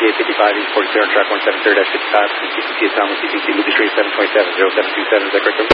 5855, East 40, track 173-55, CTC is down with CTC, Lucas Street 727, 0727, is that correct?